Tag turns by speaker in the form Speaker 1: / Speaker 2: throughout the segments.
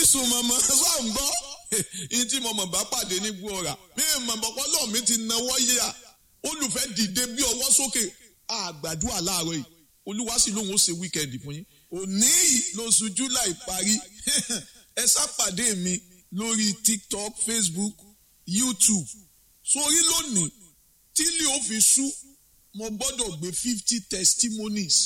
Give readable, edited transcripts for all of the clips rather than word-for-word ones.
Speaker 1: Orísun mọ̀mọ́ sọ ń gbọ́ ìtí mọ̀mọ́ bá pàdé ní gbọ́ra mi mọ̀mọ́ lọ́ọ̀ mi ti náwó yíya olùfẹ́ dìde bí ọwọ́ sókè àgbàdua láàárọ̀ yìí olúwa sì lóun ó ṣe wíkẹ́ndì fún yín òní lóṣù July parí ẹ ṣàpàdé mi lórí TikTok, Facebook, YouTube sórí lónìí tí ilé ó fi ṣú mo gbọ́dọ̀ gbé 50 testimonies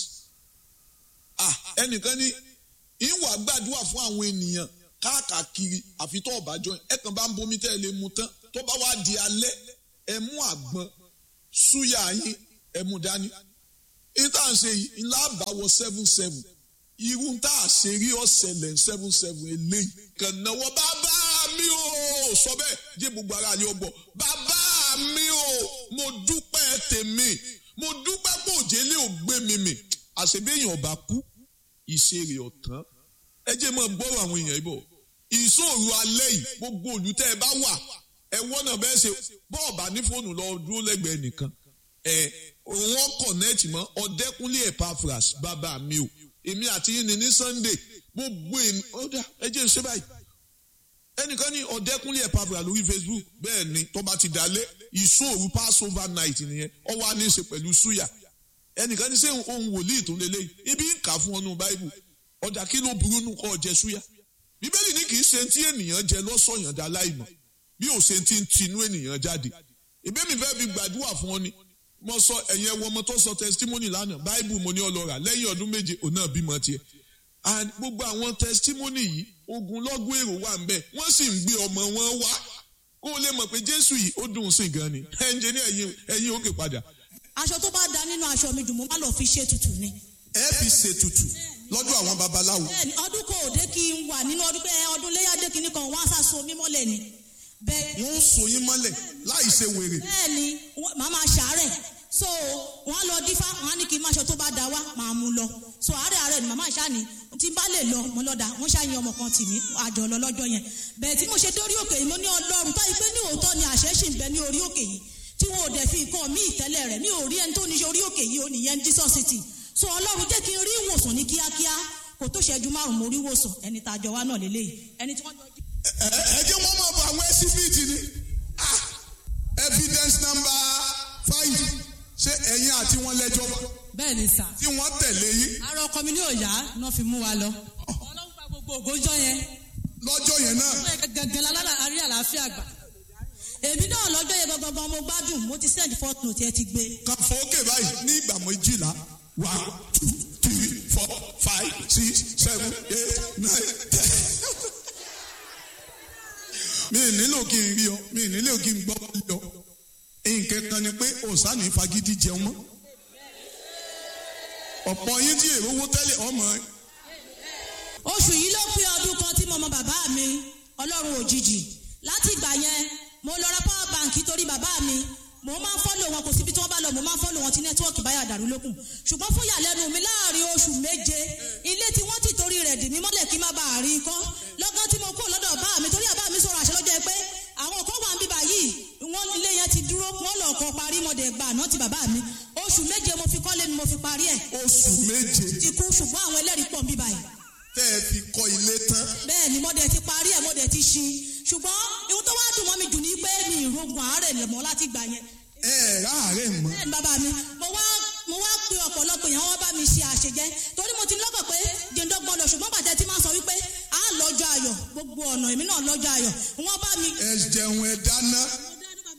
Speaker 1: ẹnìkan ní ìwà gbàdúrà fún àwọn ènìyàn káàkiri àfi tó ọ̀bájọ́ ẹ kàn bá ń bomi tẹ́ ẹ lè mu tán tó bá wá di alẹ́ ẹ mú àgbọn súyà yín ẹ mú dání ìta ń ṣe yìí ńlá àbáwọ 7-7 irú tá a ṣe rí ọ̀sẹ̀lẹ̀ 7-7 eléyìí kàn náwó bàbá mi ò sọ bẹ́ẹ̀ jẹ́ gbogbo ara ni ó gbọ́ bàbá mi ò mo dúpẹ́ tèmi mo dúpẹ́ pé òjèlé ò gbé mi mì àṣebéyàn ọba kú ìṣeré ọ̀tán ẹ jẹ́ mọ́ gbọ́rọ̀ àwọn èèyàn ibò ìṣòro alẹ́ yìí gbogbo olùtẹ́ ẹ bá wà ẹ wọ́nà bẹ́ẹ̀ ṣe bọ́ọ̀bà ní fóònù lọ dúró lẹ́gbẹ̀ẹ́ nìkan wọ́n kọ̀nẹ́ẹ̀tì mọ́ Ọ̀dẹ́kúnlé Epaphras bàbá mi ò èmi àti yín ní Sunday gbogbo èmi ọ̀dà ẹ jẹ́ ṣe báyìí ẹnìkan ní Ọ̀dẹ́kúnlé Epaphras lórí Facebook bẹ́ẹ̀ ni tó bá ti dalẹ̀ ìṣòro Passover night nìyẹn ó wá ní í ṣe pẹ̀lú súyà ẹnìkan ní sẹ́yìn ohun wòlíì tó lélẹ́yìn ibi ń kà fún ọnù Báíbù ọ̀dà kí ló burú nù kọ́ jẹ súyà Bíbélì ní kì í ṣe tí ènìyàn jẹ lọ́sọ̀yàn dá láìmọ̀ bí ò ṣe ti ń tinú ènìyàn jáde ìbémi fẹ́ fi gbàdúrà fún ọ ni mo sọ ẹ̀yin ẹwọ ọmọ tó sọ testimony lánàá Báíbù mo ní ọlọ́ra lẹ́yìn ọdún méje òun náà bímọ tiẹ̀ and gbogbo àwọn testimony yìí ogunlọ́gọ̀ èrò wà ń bẹ̀ wọ́n sì ń gbé ọmọ wọn wá kó o lè mọ̀ pé Jésù yìí ó dùn sí gan ni ẹnjẹ ní ẹ̀yin òkè padà.
Speaker 2: Aṣọ tó bá da nínú aṣọ mi dùn mo má lọ fi ṣe tutù ni.
Speaker 1: Ẹ fi ṣe tutù lọ́dọ̀ àwọn babaláwo.
Speaker 2: Bẹ́ẹ̀ni ọdún kò dé kí n wà nínú ọdún pé ọdún léyàdé kìíní kan wọ́n á sá so mí mọ́lẹ̀ ni.
Speaker 1: Wọ́n ń so yín mọ́lẹ̀ láì ṣe wèrè.
Speaker 2: Bẹ́ẹ̀ni màá máa ṣàárẹ̀ so wọ́n á lọ dífá wọ́n á ní kí n má aṣọ tó bá da wá màá mú lọ so àárẹ̀ ni màmá ìṣáni tí n bá lè lọ mo lọ́dà wọ́n ṣàyìn ọmọ kan tì mí àjọ lọ lọ́jọ́ yẹn bẹ́ẹ̀ tí mo ṣe dórí òkè yìí mo ní Ọlọ́run táyì pé ní òótọ́ ni àṣẹ ṣì ń bẹ ní orí òkè yìí tí wọn ò dẹ̀ fi nǹkan mí ìtẹ́lẹ̀ rẹ̀ mi ò rí ẹni tó ní ṣe orí òkè yìí ó nìyẹn Jesus City so Ọlọ́run jẹ́ kí n rí ìwòsàn ní kíákíá kò tó ṣẹ́jú márùn-ún mo rí ìwòsàn ẹni tá a jọ wá náà lélẹ́yìí ẹni tí wọ́n jọ jí.
Speaker 1: ẹ jẹ́ wọ́n máa bọ àwọn ẹsífìtì ni evidence number 5 ṣé ẹ̀yin àti wọn lẹ́jọ́ wá.
Speaker 3: Bẹ́ẹ̀ ni sà.
Speaker 1: tí wọ́n tẹ̀lé yín.
Speaker 3: Ara ọkọ mi ní òòyà náà fi mú wa lọ. Ọlọ́run gba gbogbo ògójọ́ yẹn.
Speaker 1: Lọ́jọ́ yẹn náà.
Speaker 3: Gẹ́gẹ́ lálẹ́ àrí àlàáfíà gbà.
Speaker 2: Èmi náà lọ́jọ́ yẹn gangan mo gbádùn mo ti send fourth note ẹ ti gbé.
Speaker 1: Kan fòókè báyìí ní ìgbà méjìlá 1 2 3 4 5 6 7 8 9 10. Mi nílò kí n rí ọ mi nílò kí n gbọ́ lọ nǹkan kan ni pé òsánì fagídí jẹun mọ́ ọ̀pọ̀ yín tí èrò owó tẹ́lẹ̀ ọmọ.
Speaker 2: Oṣù yìí ló pé ọdún kan tí mo mọ bàbá mi Ọlọ́run òjijì láti ìgbà yẹn mo lọ ra power bank torí bàbá mi mo máa ń fọ́lò wọn kò síbi tí wọ́n bá lọ mo máa ń fọ́lò wọn tí nẹ́tíwọ́ọ̀kì báyà dàrú lókun ṣùgbọ́n fún ìyàlẹ́nu mi láàrin oṣù méje ilé tí wọ́n ti torí rẹ̀ dì mí mọ́lẹ̀ kí má bàa rí kọ́ lọ́gán tí mo kú lọ́dọ̀ bá mi torí àbá mi sọ̀rọ̀ àṣẹ lọ́jọ́ pé àwọn kan wà ń bíbà yìí wọ́n ilé yẹn ti dúró wọ́n lọ kọ́ parí mọ́dẹ̀ gbà náà ti bàbá mi oṣù méje mo fi kọ́lé ni mo fi parí ẹ̀.
Speaker 1: Oṣù méje.
Speaker 2: ti kú ṣùgbọ́n àwọn ẹlẹ́rìí pọ̀ ń bíbà yìí.
Speaker 1: Tẹ́ ẹ fi kọ́ ilé tán.
Speaker 2: Bẹ́ẹ̀ ni mọ́dẹ̀ ti parí ẹ̀ mọ́dẹ̀ ti ṣí ṣùgbọ́n ihun tó wá dùn mọ́ mi jù ní pé mi ìrogun àárẹ̀ lẹ̀ mọ́ láti gbà yẹn.
Speaker 1: Ráàárẹ̀ mọ́.
Speaker 2: Bẹ́ẹ̀ ni bàbá mi mo wá pe ọ̀pọ̀lọpọ̀ yẹn wọ́n bá mi ṣe àṣejẹ torí mo ti lọ́kàn pé jẹ́ndọ́gbọ́n lọ ṣùgbọ́n bàtẹ́ tí máa ń sọ wípé a lọ́jọ́ ayọ̀ gbogbo ọ̀nà èmi náà lọ́jọ́ ayọ̀ wọ́n bá mi.
Speaker 1: Ẹ jẹun ẹ dáná.